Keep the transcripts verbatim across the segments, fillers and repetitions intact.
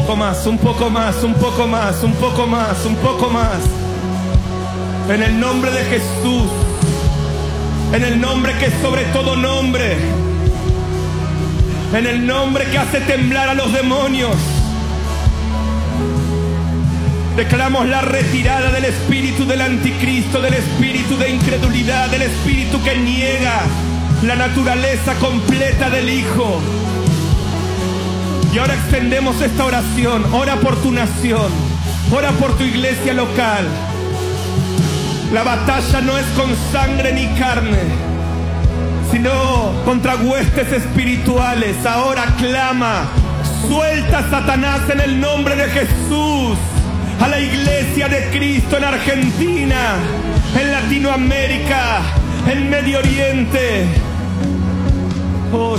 poco más, un poco más, un poco más, un poco más, un poco más. En el nombre de Jesús, en el nombre que es sobre todo nombre, en el nombre que hace temblar a los demonios, declaramos la retirada del espíritu del anticristo, del espíritu de incredulidad, del espíritu que niega la naturaleza completa del Hijo. Y ahora extendemos esta oración. Ora por tu nación, ora por tu iglesia local. La batalla no es con sangre ni carne, sino contra huestes espirituales. Ahora clama, suelta a Satanás en el nombre de Jesús a la iglesia de Cristo en Argentina, en Latinoamérica, en Medio Oriente. Oh,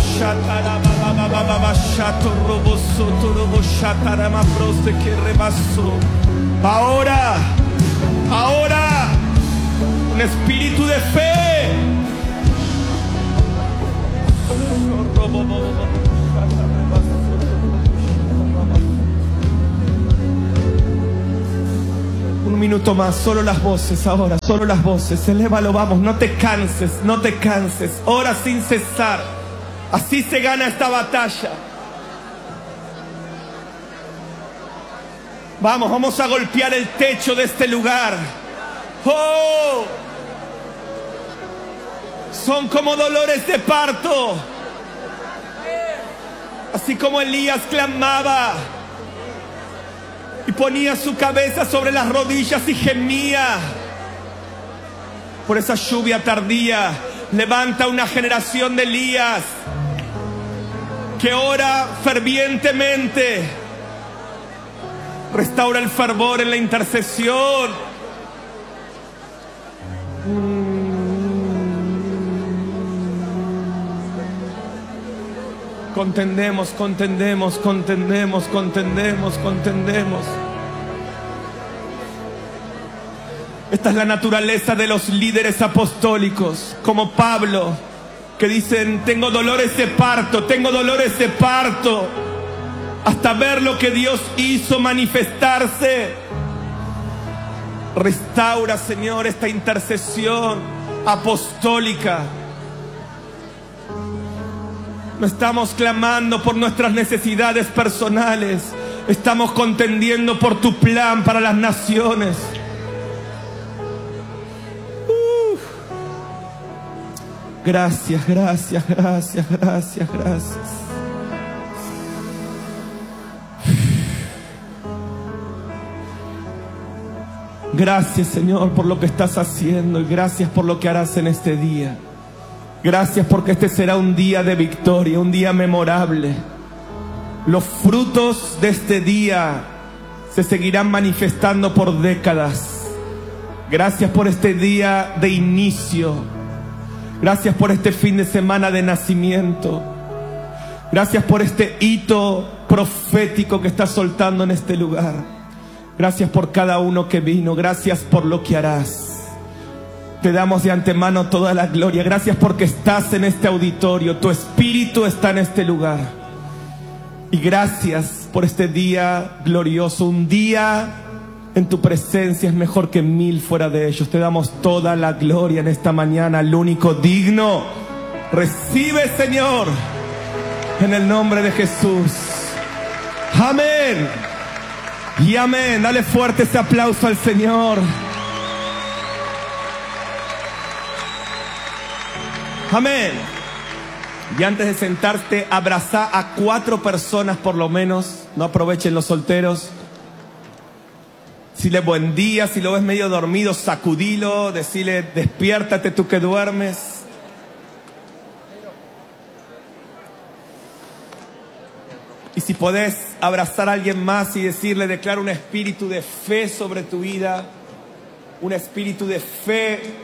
ahora, ahora, un espíritu de fe. Un minuto más, solo las voces ahora, solo las voces. Elévalo, vamos, no te canses, no te canses. Ora sin cesar. Así se gana esta batalla. Vamos, vamos a golpear el techo de este lugar. ¡Oh! Son como dolores de parto. Así como Elías clamaba y ponía su cabeza sobre las rodillas y gemía por esa lluvia tardía. Levanta una generación de Elías que ora fervientemente. Restaura el fervor en la intercesión. Contendemos, contendemos, contendemos, contendemos, contendemos. Esta es la naturaleza de los líderes apostólicos, como Pablo, que dicen: tengo dolores de parto, tengo dolores de parto, hasta ver lo que Dios hizo manifestarse. Restaura, Señor, esta intercesión apostólica. No estamos clamando por nuestras necesidades personales, estamos contendiendo por tu plan para las naciones. Uh. Gracias, gracias, gracias, gracias, gracias. Gracias, Señor, por lo que estás haciendo, y gracias por lo que harás en este día. Gracias porque este será un día de victoria, un día memorable. Los frutos de este día se seguirán manifestando por décadas. Gracias por este día de inicio. Gracias por este fin de semana de nacimiento. Gracias por este hito profético que estás soltando en este lugar. Gracias por cada uno que vino. Gracias por lo que harás. Te damos de antemano toda la gloria. Gracias porque estás en este auditorio. Tu espíritu está en este lugar. Y gracias por este día glorioso. Un día en tu presencia es mejor que mil fuera de ellos. Te damos toda la gloria en esta mañana. Al único digno. Recibe, Señor, en el nombre de Jesús. Amén. Y amén. Dale fuerte ese aplauso al Señor. Amén. Y antes de sentarte, abraza a cuatro personas por lo menos. No aprovechen los solteros. Dile buen día. Si lo ves medio dormido, sacudilo. Decile: despiértate tú que duermes. Y si podés abrazar a alguien más y decirle: declaro un espíritu de fe sobre tu vida. Un espíritu de fe.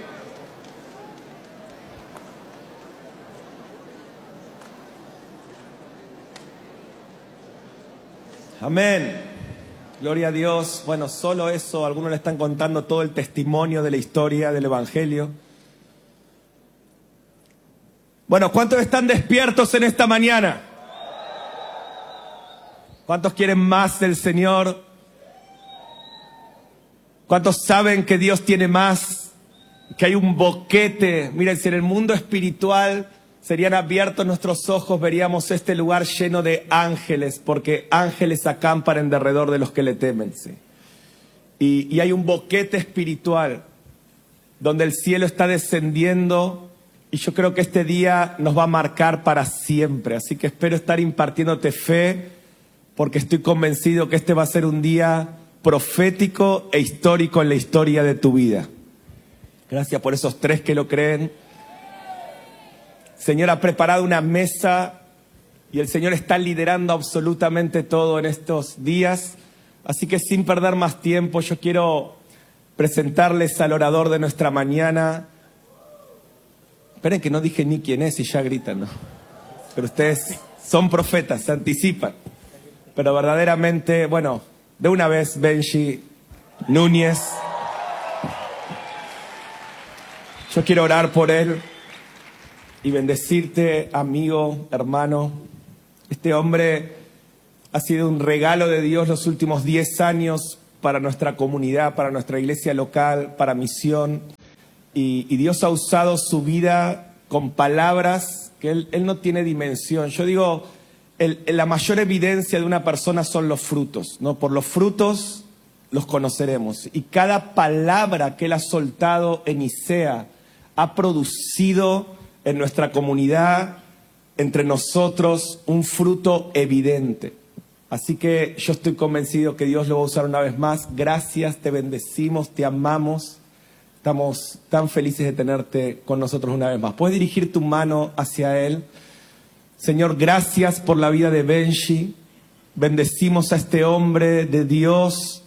Amén. Gloria a Dios. Bueno, solo eso. Algunos le están contando todo el testimonio de la historia del Evangelio. Bueno, ¿cuántos están despiertos en esta mañana? ¿Cuántos quieren más del Señor? ¿Cuántos saben que Dios tiene más? Que hay un boquete. Miren, si en el mundo espiritual serían abiertos nuestros ojos, veríamos este lugar lleno de ángeles, porque ángeles acampan en derredor de los que le temen. ¿Sí? Y, y hay un boquete espiritual donde el cielo está descendiendo, y yo creo que este día nos va a marcar para siempre. Así que espero estar impartiéndote fe, porque estoy convencido que este va a ser un día profético e histórico en la historia de tu vida. Gracias por esos tres que lo creen. Señor ha preparado una mesa y el Señor está liderando absolutamente todo en estos días. Así que sin perder más tiempo, yo quiero presentarles al orador de nuestra mañana. Esperen que no dije ni quién es y ya gritan, ¿no? Pero ustedes son profetas, se anticipan. Pero verdaderamente, bueno, de una vez, Benji Núñez. Yo quiero orar por él y bendecirte, amigo, hermano. Este hombre ha sido un regalo de Dios los últimos diez años para nuestra comunidad, para nuestra iglesia local, para misión. Y, y Dios ha usado su vida con palabras que él, él no tiene dimensión. Yo digo, el, la mayor evidencia de una persona son los frutos, ¿no? Por los frutos los conoceremos. Y cada palabra que él ha soltado en Isea ha producido en nuestra comunidad, entre nosotros, un fruto evidente. Así que yo estoy convencido que Dios lo va a usar una vez más. Gracias, te bendecimos, te amamos. Estamos tan felices de tenerte con nosotros una vez más. Puedes dirigir tu mano hacia Él. Señor, gracias por la vida de Benji. Bendecimos a este hombre de Dios.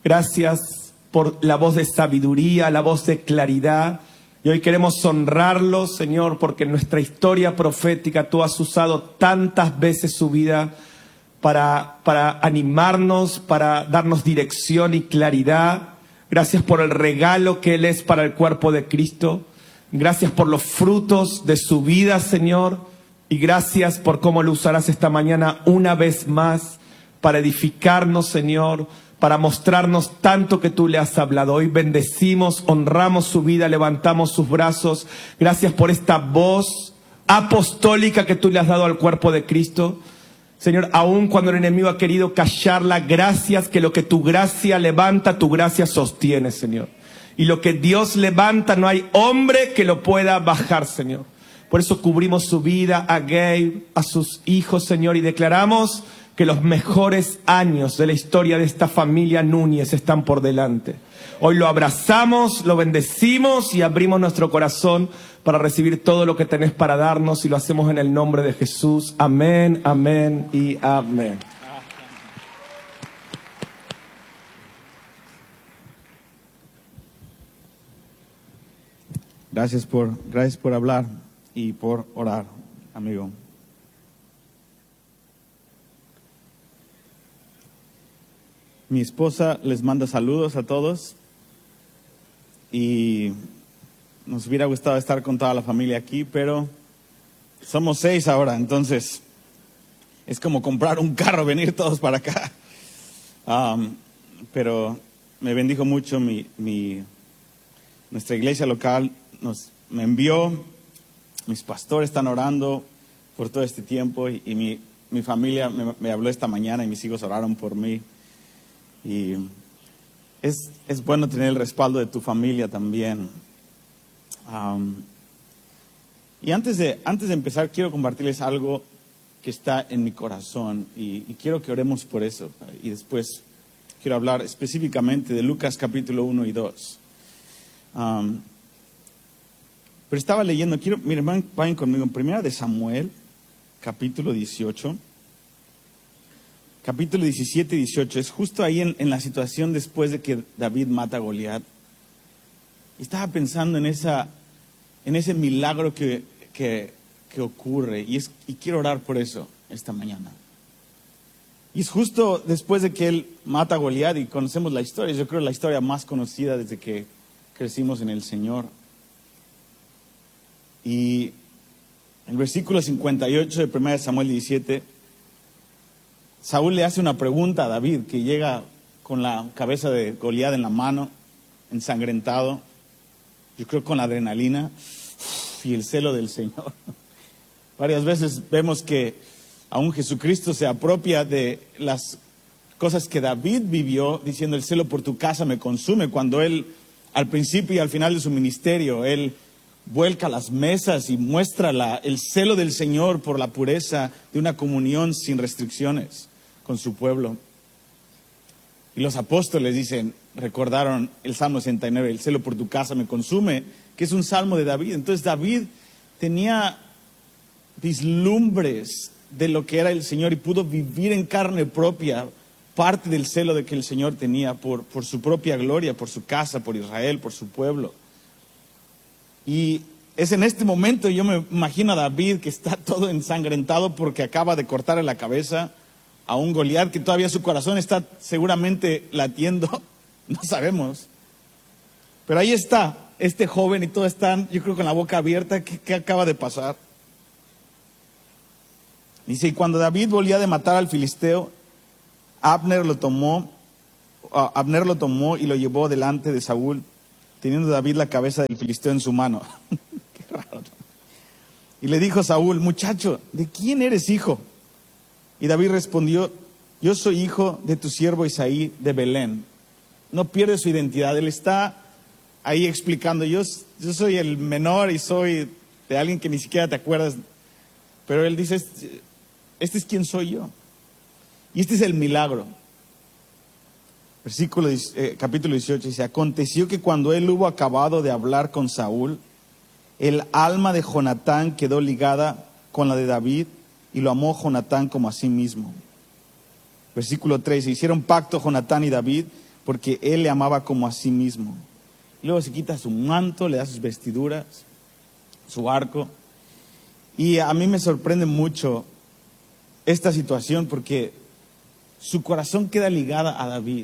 Gracias por la voz de sabiduría, la voz de claridad. Y hoy queremos honrarlo, Señor, porque en nuestra historia profética tú has usado tantas veces su vida para, para animarnos, para darnos dirección y claridad. Gracias por el regalo que Él es para el cuerpo de Cristo. Gracias por los frutos de su vida, Señor. Y gracias por cómo lo usarás esta mañana una vez más para edificarnos, Señor, para mostrarnos tanto que tú le has hablado. Hoy bendecimos, honramos su vida, levantamos sus brazos. Gracias por esta voz apostólica que tú le has dado al cuerpo de Cristo. Señor, aun cuando el enemigo ha querido callarla, gracias que lo que tu gracia levanta, tu gracia sostiene, Señor. Y lo que Dios levanta, no hay hombre que lo pueda bajar, Señor. Por eso cubrimos su vida, a Gabe, a sus hijos, Señor, y declaramos que los mejores años de la historia de esta familia Núñez están por delante. Hoy lo abrazamos, lo bendecimos y abrimos nuestro corazón para recibir todo lo que tenés para darnos, y lo hacemos en el nombre de Jesús. Amén, amén y amén. Gracias por, gracias por hablar y por orar, amigo. Mi esposa les manda saludos a todos y nos hubiera gustado estar con toda la familia aquí, pero somos seis ahora, entonces es como comprar un carro, venir todos para acá. Um, pero me bendijo mucho mi, mi, nuestra iglesia local, nos, me envió, mis pastores están orando por todo este tiempo y, y mi, mi familia me, me habló esta mañana y mis hijos oraron por mí. Y es, es bueno tener el respaldo de tu familia también. Um, y antes de, antes de empezar, quiero compartirles algo que está en mi corazón y, y quiero que oremos por eso. Y después quiero hablar específicamente de Lucas capítulo uno y dos. Um, pero estaba leyendo, quiero, miren, vayan conmigo en Primera de Samuel, capítulo dieciocho. Capítulo diecisiete y dieciocho, es justo ahí en, en la situación después de que David mata a Goliat. Estaba pensando en, esa, en ese milagro que, que, que ocurre y, es, y quiero orar por eso esta mañana. Y es justo después de que él mata a Goliat y conocemos la historia, yo creo la historia más conocida desde que crecimos en el Señor. Y en el versículo cincuenta y ocho de Primera de Samuel diecisiete Saúl le hace una pregunta a David, que llega con la cabeza de Goliat en la mano, ensangrentado, yo creo con la adrenalina y el celo del Señor. Varias veces vemos que aún Jesucristo se apropia de las cosas que David vivió, diciendo: el celo por tu casa me consume, cuando él, al principio y al final de su ministerio, él vuelca las mesas y muestra la, el celo del Señor por la pureza de una comunión sin restricciones con su pueblo. Y los apóstoles dicen, recordaron el Salmo sesenta y nueve, el celo por tu casa me consume, que es un salmo de David. Entonces David tenía vislumbres de lo que era el Señor y pudo vivir en carne propia parte del celo de que el Señor tenía por, por su propia gloria, por su casa, por Israel, por su pueblo. Y es en este momento, yo me imagino a David que está todo ensangrentado porque acaba de cortarle la cabeza a un Goliat, que todavía su corazón está seguramente latiendo, no sabemos. Pero ahí está este joven y todos están, yo creo, con la boca abierta. ¿Qué, qué acaba de pasar? Dice, y cuando David volvía de matar al filisteo, Abner lo tomó, uh, Abner lo tomó y lo llevó delante de Saúl, teniendo David la cabeza del filisteo en su mano. Qué raro. Y le dijo Saúl, muchacho, ¿de quién eres hijo? Y David respondió, yo soy hijo de tu siervo Isaí de Belén. No pierde su identidad. Él está ahí explicando, yo, yo soy el menor y soy de alguien que ni siquiera te acuerdas. Pero él dice, este, este es quien soy yo. Y este es el milagro. Versículo, eh, capítulo dieciocho dice, aconteció que cuando él hubo acabado de hablar con Saúl, el alma de Jonatán quedó ligada con la de David, y lo amó Jonatán como a sí mismo. Versículo trece, hicieron pacto Jonatán y David, porque él le amaba como a sí mismo. Y luego se quita su manto, le da sus vestiduras, su arco. Y a mí me sorprende mucho esta situación, porque su corazón queda ligada a David,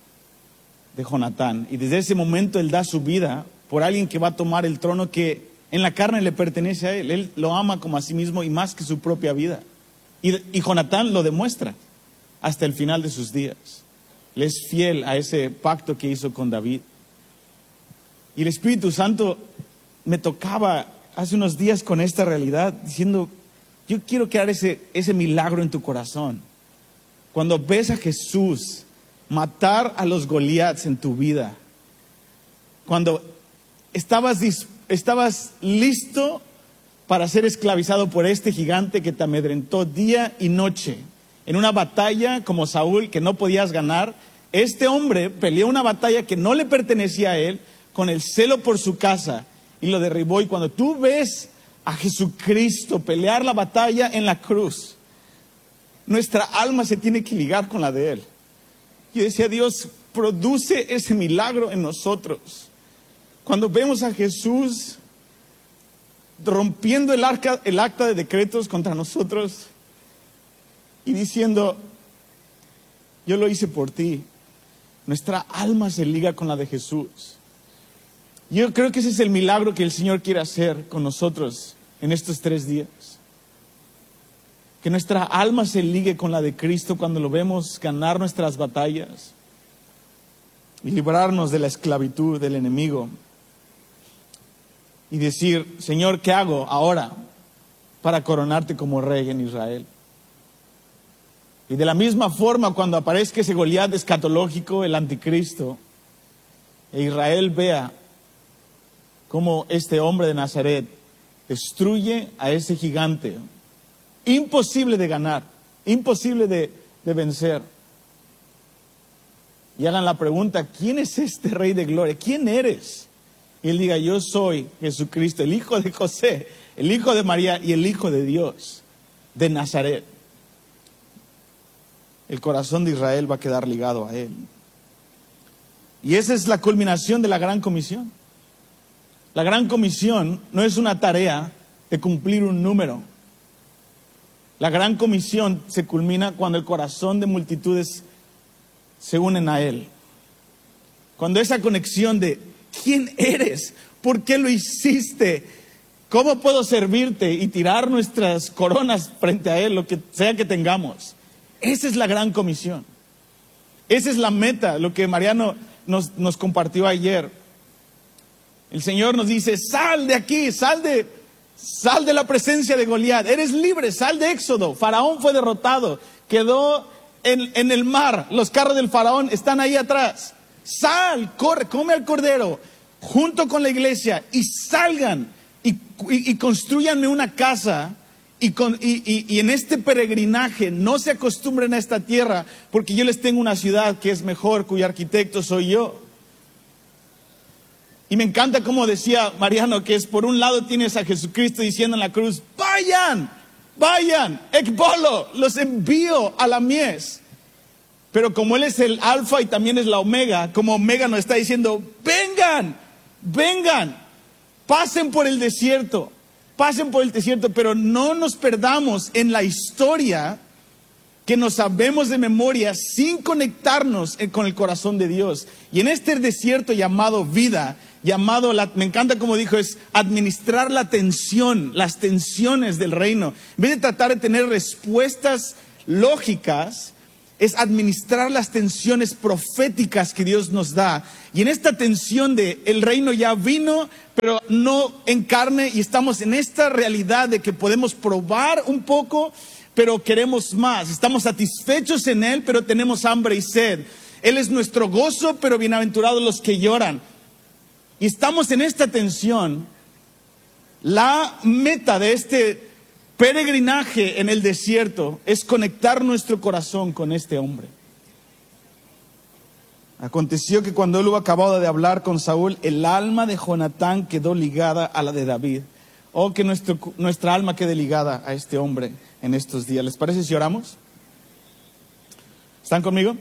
de Jonatán. Y desde ese momento él da su vida por alguien que va a tomar el trono que en la carne le pertenece a él. Él lo ama como a sí mismo y más que su propia vida. Y, y Jonatán lo demuestra hasta el final de sus días. Él es fiel a ese pacto que hizo con David. Y el Espíritu Santo me tocaba hace unos días con esta realidad, diciendo, yo quiero crear ese, ese milagro en tu corazón. Cuando ves a Jesús matar a los Goliats en tu vida, cuando estabas, estabas listo para ser esclavizado por este gigante que te amedrentó día y noche, en una batalla como Saúl que no podías ganar, este hombre peleó una batalla que no le pertenecía a él, con el celo por su casa, y lo derribó. Y cuando tú ves a Jesucristo pelear la batalla en la cruz, nuestra alma se tiene que ligar con la de él. Yo decía, Dios, produce ese milagro en nosotros. Cuando vemos a Jesús rompiendo el, arca, el acta de decretos contra nosotros y diciendo, yo lo hice por ti, nuestra alma se liga con la de Jesús. Yo creo que ese es el milagro que el Señor quiere hacer con nosotros en estos tres días. Que nuestra alma se ligue con la de Cristo cuando lo vemos ganar nuestras batallas y librarnos de la esclavitud del enemigo. Y decir, Señor, ¿qué hago ahora para coronarte como rey en Israel? Y de la misma forma, cuando aparezca ese Goliat escatológico, el anticristo, e Israel vea cómo este hombre de Nazaret destruye a ese gigante, imposible de ganar, imposible de, de vencer. Y hagan la pregunta, ¿quién es este Rey de Gloria? ¿Quién eres? Y él diga, yo soy Jesucristo, el hijo de José, el hijo de María y el hijo de Dios, de Nazaret. El corazón de Israel va a quedar ligado a él. Y esa es la culminación de la Gran Comisión. La Gran Comisión no es una tarea de cumplir un número. La Gran Comisión se culmina cuando el corazón de multitudes se unen a él. Cuando esa conexión de ¿quién eres? ¿Por qué lo hiciste? ¿Cómo puedo servirte? Y tirar nuestras coronas frente a él, lo que sea que tengamos. Esa es la gran comisión. Esa es la meta, lo que Mariano nos, nos compartió ayer. El Señor nos dice, sal de aquí, sal de, sal de la presencia de Goliat. Eres libre, sal de Éxodo. Faraón fue derrotado, quedó en, en el mar. Los carros del faraón están ahí atrás. Sal, corre, come al cordero, junto con la iglesia, y salgan y, y, y construyanme una casa. Y, con, y, y, y en este peregrinaje no se acostumbren a esta tierra, porque yo les tengo una ciudad que es mejor, cuyo arquitecto soy yo. Y me encanta como decía Mariano, que es por un lado tienes a Jesucristo diciendo en la cruz, vayan, vayan, ekbolo, los envío a la mies. Pero como Él es el alfa y también es la omega, como omega nos está diciendo, vengan, vengan, pasen por el desierto. Pasen por el desierto, pero no nos perdamos en la historia que nos sabemos de memoria sin conectarnos con el corazón de Dios. Y en este desierto llamado vida, llamado, la, me encanta como dijo, es administrar la tensión, las tensiones del reino. En vez de tratar de tener respuestas lógicas, es administrar las tensiones proféticas que Dios nos da. Y en esta tensión de el reino ya vino, pero no en carne, y estamos en esta realidad de que podemos probar un poco, pero queremos más. Estamos satisfechos en Él, pero tenemos hambre y sed. Él es nuestro gozo, pero bienaventurados los que lloran. Y estamos en esta tensión. La meta de este peregrinaje en el desierto es conectar nuestro corazón con este hombre. Aconteció que cuando él hubo acabado de hablar con Saúl, el alma de Jonatán quedó ligada a la de David. Oh, que nuestro, nuestra alma quede ligada a este hombre en estos días. ¿Les parece si oramos? ¿Están conmigo?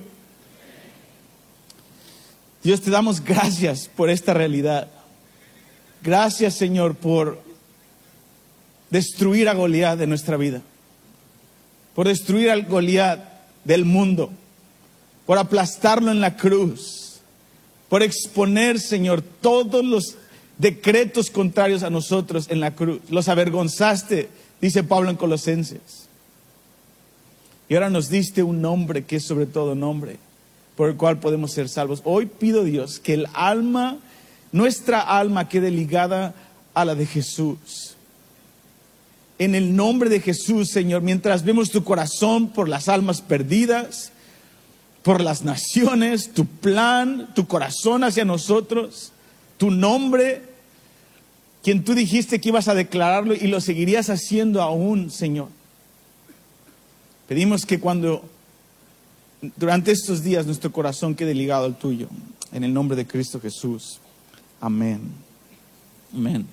Dios, te damos gracias por esta realidad. Gracias, Señor, por destruir a Goliat de nuestra vida, por destruir al Goliat del mundo, por aplastarlo en la cruz, por exponer, Señor, todos los decretos contrarios a nosotros en la cruz. Los avergonzaste, dice Pablo en Colosenses. Y ahora nos diste un nombre que es sobre todo nombre, por el cual podemos ser salvos. Hoy pido, Dios, que el alma, nuestra alma, quede ligada a la de Jesús. En el nombre de Jesús, Señor, mientras vemos tu corazón por las almas perdidas, por las naciones, tu plan, tu corazón hacia nosotros, tu nombre, quien tú dijiste que ibas a declararlo y lo seguirías haciendo aún, Señor. Pedimos que cuando, durante estos días, nuestro corazón quede ligado al tuyo. En el nombre de Cristo Jesús. Amén. Amén.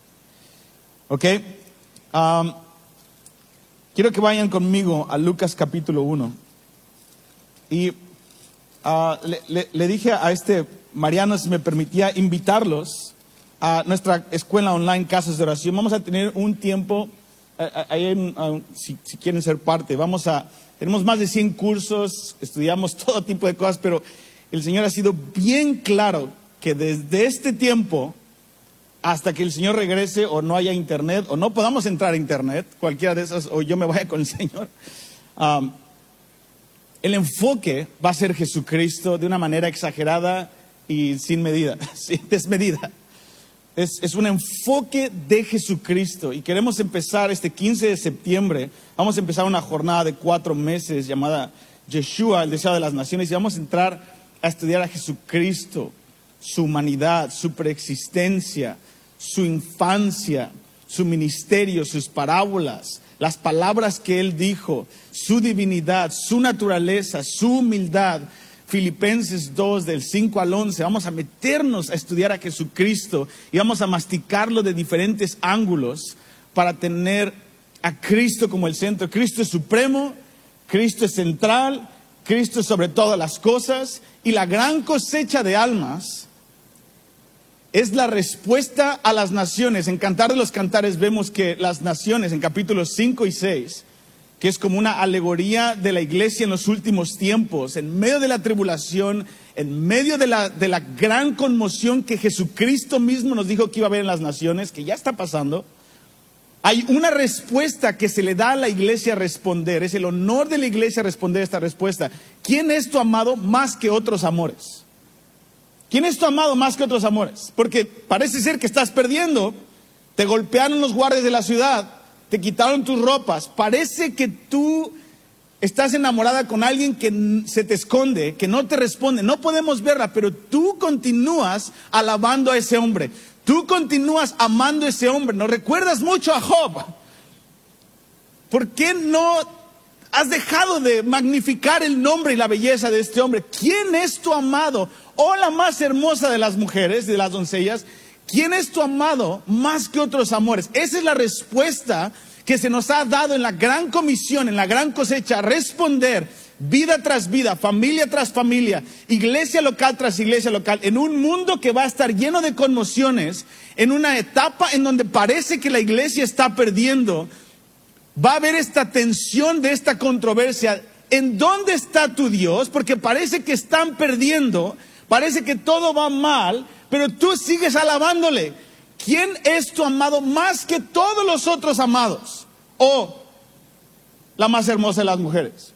Ok. Um, quiero que vayan conmigo a Lucas capítulo uno. Y uh, le, le, le dije a este Mariano si me permitía invitarlos a nuestra escuela online Casas de Oración. Vamos a tener un tiempo, uh, uh, uh, si, si quieren ser parte, vamos a, tenemos más de cien cursos, estudiamos todo tipo de cosas, pero el Señor ha sido bien claro que desde este tiempo hasta que el Señor regrese o no haya internet o no podamos entrar a internet, cualquiera de esas, o yo me vaya con el Señor, um, el enfoque va a ser Jesucristo de una manera exagerada y sin medida, sin desmedida. Es, es un enfoque de Jesucristo y queremos empezar este quince de septiembre, vamos a empezar una jornada de cuatro meses llamada Yeshua, el deseado de las naciones, y vamos a entrar a estudiar a Jesucristo, su humanidad, su preexistencia, su infancia, su ministerio, sus parábolas, las palabras que Él dijo, su divinidad, su naturaleza, su humildad. Filipenses dos, del cinco al once, vamos a meternos a estudiar a Jesucristo y vamos a masticarlo de diferentes ángulos para tener a Cristo como el centro. Cristo es supremo, Cristo es central, Cristo es sobre todas las cosas, y la gran cosecha de almas es la respuesta a las naciones. En Cantar de los Cantares vemos que las naciones, en capítulos cinco y seis, que es como una alegoría de la iglesia en los últimos tiempos, en medio de la tribulación, en medio de la, de la gran conmoción que Jesucristo mismo nos dijo que iba a haber en las naciones, que ya está pasando, Hay una respuesta que se le da a la iglesia a responder. Es el honor de la iglesia responder esta respuesta. ¿Quién es tu amado más que otros amores? ¿Quién es tu amado más que otros amores? Porque parece ser que estás perdiendo. Te golpearon los guardias de la ciudad. Te quitaron tus ropas. Parece que tú estás enamorada con alguien que se te esconde, que no te responde. No podemos verla, pero tú continúas alabando a ese hombre. Tú continúas amando a ese hombre. ¿No recuerdas mucho a Job? ¿Por qué no has dejado de magnificar el nombre y la belleza de este hombre? ¿Quién es tu amado? Oh, la más hermosa de las mujeres, de las doncellas. ¿Quién es tu amado más que otros amores? Esa es la respuesta que se nos ha dado en la gran comisión, en la gran cosecha, responder vida tras vida, familia tras familia, iglesia local tras iglesia local, en un mundo que va a estar lleno de conmociones, en una etapa en donde parece que la iglesia está perdiendo. Va a haber esta tensión de esta controversia. ¿En dónde está tu Dios? Porque parece que están perdiendo, parece que todo va mal, pero tú sigues alabándole. ¿Quién es tu amado más que todos los otros amados? O la más hermosa de las mujeres.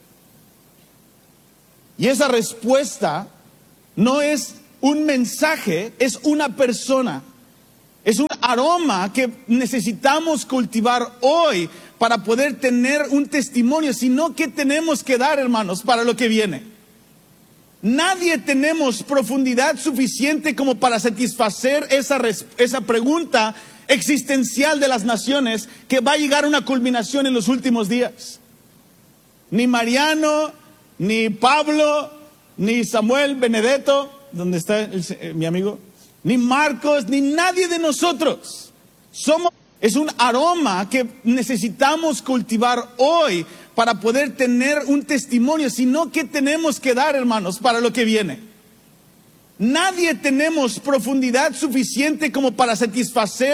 Y esa respuesta no es un mensaje, es una persona. Es un aroma que necesitamos cultivar hoy para poder tener un testimonio, sino que tenemos que dar, hermanos, para lo que viene. Nadie tenemos profundidad suficiente como para satisfacer esa, esa pregunta existencial de las naciones que va a llegar a una culminación en los últimos días. Ni Mariano, ni Pablo, ni Samuel Benedetto, donde está el, eh, mi amigo, ni Marcos, ni nadie de nosotros. Somos, es un aroma que necesitamos cultivar hoy para poder tener un testimonio, sino que tenemos que dar, hermanos, para lo que viene. Nadie tenemos profundidad suficiente como para satisfacer